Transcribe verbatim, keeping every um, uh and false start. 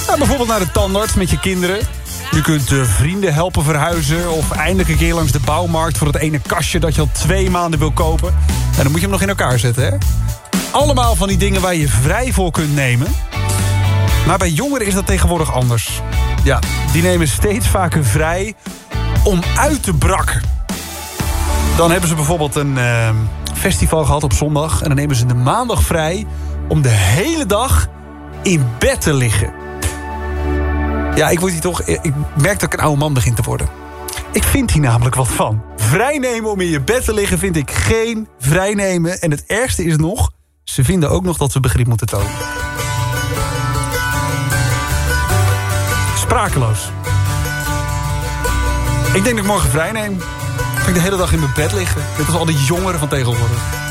Ga bijvoorbeeld naar de tandarts met je kinderen. Je kunt uh, vrienden helpen verhuizen. Of eindelijk een keer langs de bouwmarkt voor het ene kastje dat je al twee maanden wil kopen. En dan moet je hem nog in elkaar zetten, hè? Allemaal van die dingen waar je vrij voor kunt nemen. Maar bij jongeren is dat tegenwoordig anders. Ja, die nemen steeds vaker vrij om uit te brakken. Dan hebben ze bijvoorbeeld een uh, festival gehad op zondag. En dan nemen ze de maandag vrij om de hele dag in bed te liggen. Ja, ik word hier toch. Ik merk dat ik een oude man begin te worden. Ik vind hier namelijk wat van. Vrijnemen om in je bed te liggen vind ik geen vrijnemen. En het ergste is nog, ze vinden ook nog dat we begrip moeten tonen. Sprakeloos. Ik denk dat ik morgen vrij neem. Ga ik de hele dag in mijn bed liggen. Net als al die jongeren van tegenwoordig.